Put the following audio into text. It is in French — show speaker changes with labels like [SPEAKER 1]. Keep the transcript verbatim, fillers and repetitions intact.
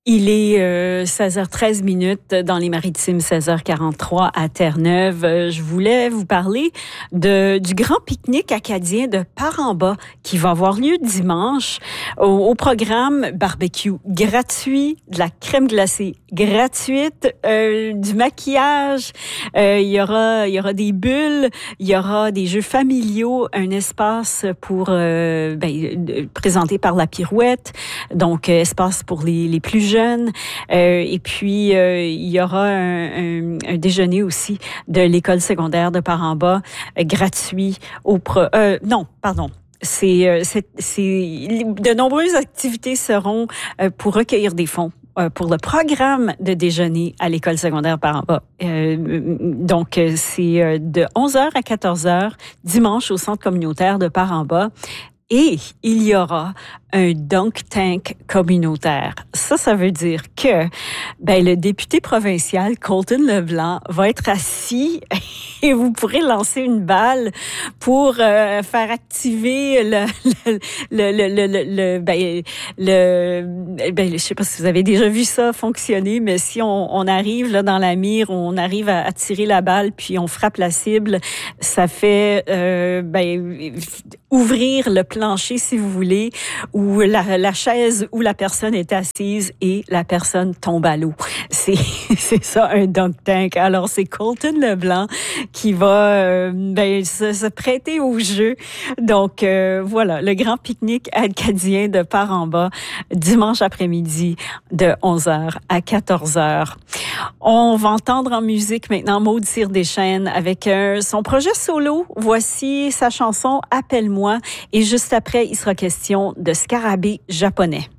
[SPEAKER 1] Il est euh, seize heures treize minutes dans les Maritimes, seize heures quarante-trois à Terre-Neuve. Euh, je voulais vous parler de, du grand pique-nique acadien de Par-en-Bas qui va avoir lieu dimanche. Au, au programme, barbecue gratuit, de la crème glacée gratuite, euh, du maquillage, euh, il y aura, il y aura des bulles, il y aura des jeux familiaux, un espace pour euh, ben, présenté par la Pirouette, donc euh, espace pour les, les plus jeunes. Euh, et puis, euh, il y aura un, un, un déjeuner aussi de l'école secondaire de Par-en-Bas, euh, gratuit. Au pro, euh, non, pardon. C'est, euh, c'est, c'est, de nombreuses activités seront euh, pour recueillir des fonds pour le programme de déjeuner à l'école secondaire Par-en-Bas. Euh, donc, c'est de onze heures à quatorze heures, dimanche au centre communautaire de Par-en-Bas. Et il y aura un dunk tank communautaire. Ça, ça veut dire que ben, le député provincial, Colton Leblanc, va être assis et vous pourrez lancer une balle pour euh, faire activer le, le, le, le, le, le, le ben, le, ben, je sais pas si vous avez déjà vu ça fonctionner, mais si on, on arrive là dans la mire, on arrive à, à tirer la balle puis on frappe la cible, ça fait euh, ben, ouvrir le plancher, si vous voulez, où la, la chaise où la personne est assise et la personne tombe à l'eau. C'est, c'est ça, un dunk tank. Alors, c'est Colton Leblanc qui va euh, ben, se, se prêter au jeu. Donc, euh, voilà, le grand pique-nique acadien de Par-en-Bas, dimanche après-midi, de onze heures à quatorze heures. On va entendre en musique maintenant Maud Cyr-Deschênes avec euh, son projet solo. Voici sa chanson « Appelle-moi ». Et juste après, il sera question de scarabée japonais.